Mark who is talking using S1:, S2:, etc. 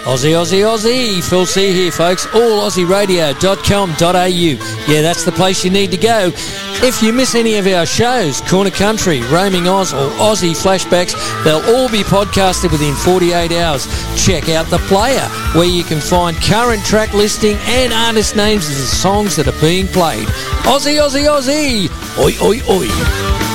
S1: Aussie, Aussie, Aussie. Phil C here, folks. AllAussieRadio.com.au. Yeah, that's the place you need to go. If you miss any of our shows, Corner Country, Roaming Oz, or Aussie Flashbacks, they'll all be podcasted within 48 hours. Check out The Player, where you can find current track listing and artist names of the songs that are being played. Aussie, Aussie, Aussie. Oi, oi, oi.